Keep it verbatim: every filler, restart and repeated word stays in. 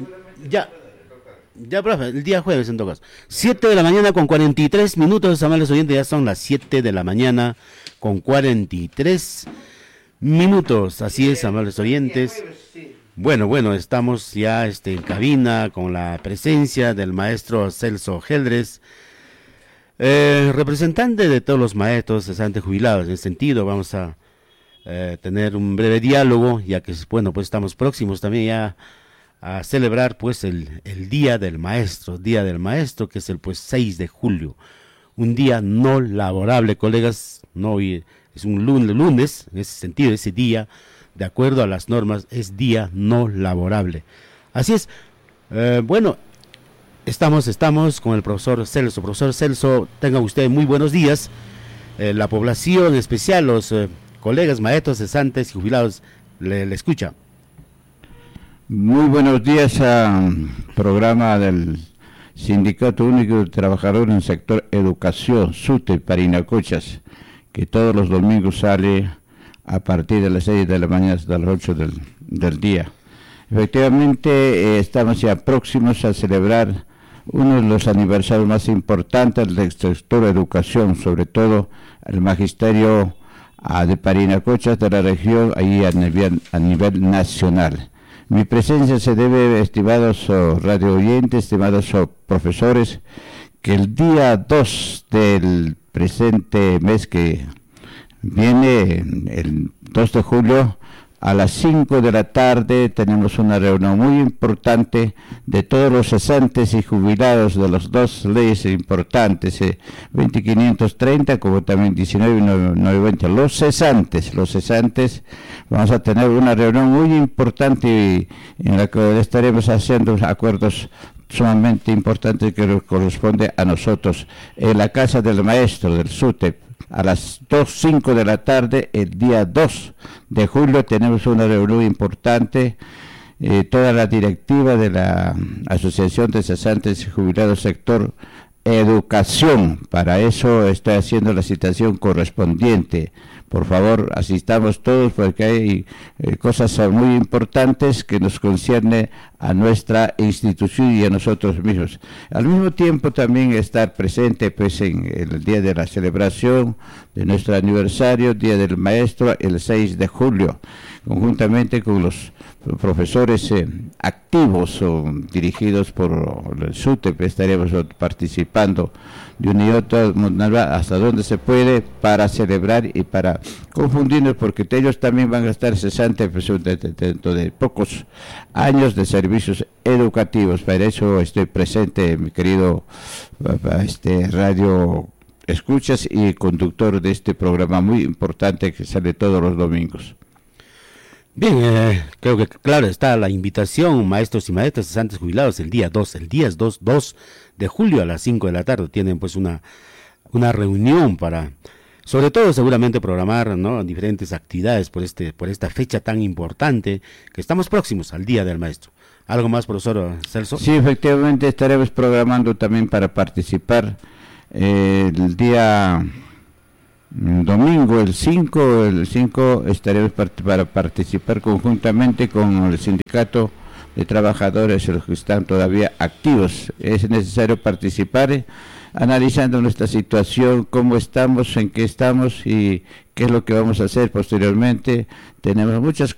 Ya, ya, profe, el día jueves en todo caso. siete de la mañana con cuarenta y tres minutos, amables oyentes, ya son las siete de la mañana con cuarenta y tres minutos. Así es, amables oyentes. Bueno, bueno, estamos ya este, en cabina con la presencia del maestro Celso Geldres, eh, representante de todos los maestros cesantes jubilados. En ese sentido, vamos a eh, tener un breve diálogo, ya que, bueno, pues estamos próximos también ya a celebrar pues el, el Día del Maestro, Día del Maestro, que es el pues seis de julio, un día no laborable, colegas, no hoy es un lunes, lunes, en ese sentido, ese día, de acuerdo a las normas, es día no laborable. Así es, eh, bueno, estamos, estamos con el profesor Celso. Profesor Celso, tenga usted muy buenos días. Eh, la población, en especial los eh, colegas maestros cesantes y jubilados, le, le escucha. Muy buenos días al programa del Sindicato Único de Trabajadores en el Sector Educación, SUTE, Parinacochas, que todos los domingos sale a partir de las seis de la mañana hasta las ocho del, del día. Efectivamente, eh, estamos ya próximos a celebrar uno de los aniversarios más importantes del sector educación, sobre todo el magisterio ah, de Parinacochas de la región, ahí a nivel, a nivel nacional. Mi presencia se debe, estimados oh, radio oyentes, estimados oh, profesores, que el día dos del presente mes que viene, el dos de julio, a las cinco de la tarde, tenemos una reunión muy importante de todos los cesantes y jubilados de las dos leyes importantes, eh, veinte mil quinientos treinta como también diecinueve mil novecientos veinte. Los cesantes, los cesantes, vamos a tener una reunión muy importante en la que estaremos haciendo acuerdos sumamente importantes que corresponde a nosotros en la Casa del Maestro del SUTEP. A las dos cinco de la tarde, el día dos de julio, tenemos una reunión importante, eh, toda la directiva de la Asociación de Cesantes y Jubilados Sector Educación. Para eso estoy haciendo la citación correspondiente. Por favor, asistamos todos porque hay eh, cosas muy importantes que nos concierne a nuestra institución y a nosotros mismos. Al mismo tiempo también estar presente pues en el día de la celebración de nuestro aniversario, Día del Maestro, el seis de julio, conjuntamente con los profesores eh, activos o dirigidos por el SUTEP, estaremos participando de una y otra hasta donde se puede para celebrar y para confundirnos, porque ellos también van a estar cesantes pues, dentro de pocos años de servicios educativos. Para eso estoy presente, mi querido este radio escuchas y conductor de este programa muy importante que sale todos los domingos. Bien, eh, creo que claro está la invitación, maestros y maestras cesantes jubilados, el día dos, el día dos, dos de julio a las cinco de la tarde, tienen pues una, una reunión para, sobre todo seguramente programar, ¿no?, diferentes actividades por este, por esta fecha tan importante, que estamos próximos al Día del Maestro. ¿Algo más, profesor Celso? Sí, efectivamente estaremos programando también para participar eh, el día domingo, el cinco, el cinco estaremos part para participar conjuntamente con el sindicato de trabajadores, los que están todavía activos. Es necesario participar eh, analizando nuestra situación, cómo estamos, en qué estamos y qué es lo que vamos a hacer posteriormente. Tenemos muchas